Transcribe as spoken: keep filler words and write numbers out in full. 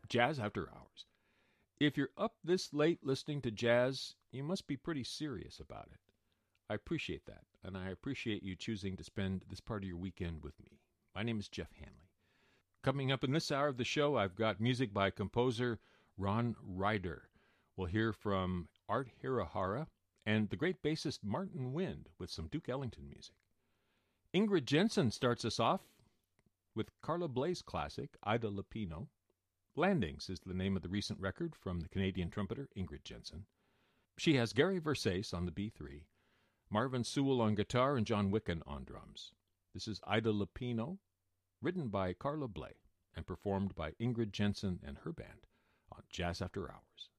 Jazz After Hours. If you're up this late listening to jazz, you must be pretty serious about it. I appreciate that, and I appreciate you choosing to spend this part of your weekend with me. My name is Jeff Hanley. Coming up in this hour of the show, I've got music by composer Ron Ryder. We'll hear from Art Hirahara and the great bassist Martin Wind with some Duke Ellington music. Ingrid Jensen starts us off with Carla Bley's classic, Ida Lupino. Landings is the name of the recent record from the Canadian trumpeter Ingrid Jensen. She has Gary Versace on the B three, Marvin Sewell on guitar, and John Wicken on drums. This is Ida Lupino, written by Carla Bley and performed by Ingrid Jensen and her band on Jazz After Hours.